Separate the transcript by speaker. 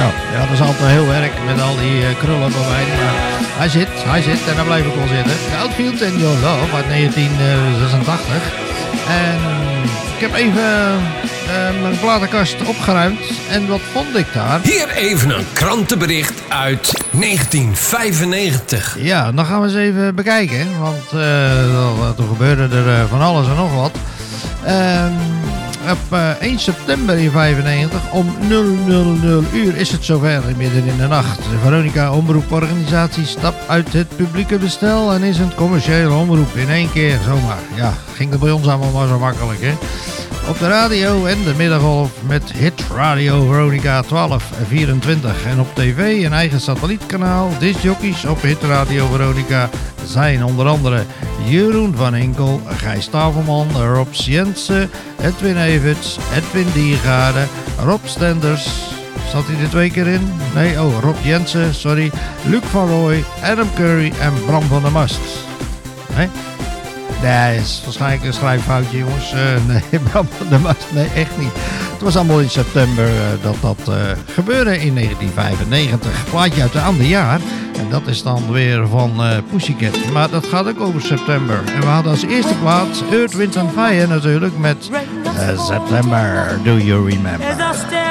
Speaker 1: Ja, dat is altijd heel werk met al die krullen bij mij. Maar hij zit en daar blijf ik wel zitten. Outfield and Your Love uit 1986. En ik heb even mijn platenkast opgeruimd. En wat vond ik daar?
Speaker 2: Hier even een krantenbericht uit 1995.
Speaker 1: Ja, dan gaan we eens even bekijken. Want toen gebeurde er van alles en nog wat. Op 1 september in 95 om 000 uur is het zover, midden in de nacht. De Veronica omroeporganisatie stapt uit het publieke bestel en is een commerciële omroep in één keer zomaar. Ja, ging er bij ons allemaal maar zo makkelijk, hè. Op de radio en de middengolf met Hit Radio Veronica 1224. En op tv een eigen satellietkanaal. Discjockeys op Hit Radio Veronica zijn onder andere Jeroen van Enkel, Gijs Tavelman, Rob Jensen, Edwin Everts, Edwin Diergaarde, Rob Stenders. Zat hij er 2 keer in? Nee, Rob Jensen, sorry. Luc van Rooij, Adam Curry en Bram van der Mast. Nee? Nee, is waarschijnlijk een schrijffoutje, jongens. Nee, Bram van der Mast, nee, echt niet. Het was allemaal in september dat gebeurde in 1995. Plaatje uit een ander jaar. En dat is dan weer van Pussycat. Maar dat gaat ook over september. En we hadden als eerste plaats Earth, Wind & Fire natuurlijk met September, Do You Remember?